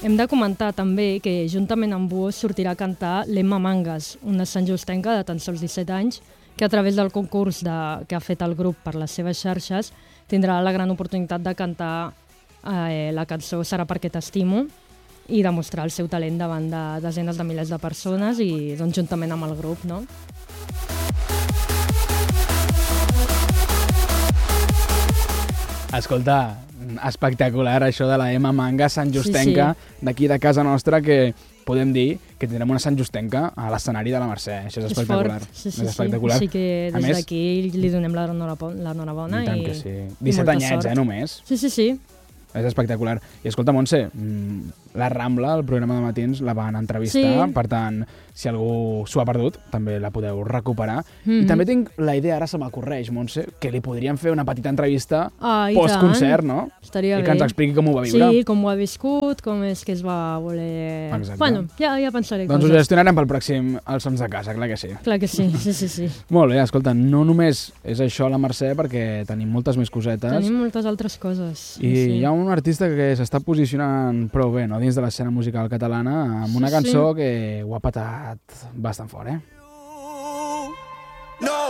Hem de comentar també que juntament amb vos sortirà a cantar l'Emma Mangas, una santjustenca de tan sols 17 anys, que a través del concurs que ha fet el grup per les seves xarxes tindrà la gran oportunitat de cantar la cançó Serà perquè t'estimo i demostrar el seu talent davant de desenes de milers de persones i doncs, juntament amb el grup, no? Escolta, espectacular això de la Emma Manga santjustenca d'aquí de casa nostra, que podem dir que tindrem una santjustenca a l'escenari de la Mercè. Això és espectacular. És fort, és espectacular. Així que des d'aquí li donem l'enhorabona. I tant que sí. 17 anyets, només. Sí. És espectacular. I escolta, Montse, la Rambla, el programa de matins, la van entrevistar, per tant, si algú s'ho ha perdut, també la podeu recuperar. I també tinc la idea, ara se m'ocorreix, Montse, que li podríem fer una petita entrevista post-concert, no? Estaria bé. I que ens expliqui com ho va viure. Sí, com ho ha viscut, com és que es va voler... Exacte. Bueno, ja pensaré doncs coses. Ho gestionarem pel pròxim als Sons de Casa, clar que sí. Clar que sí. Molt bé, escolta, no només és això la Mercè, perquè tenim moltes més cosetes. Tenim moltes altres coses. I hi ha un artista que s'està posicionant prou bé, no?, dins de l'escena musical catalana, amb una cançó que ho ha patat bastant fort,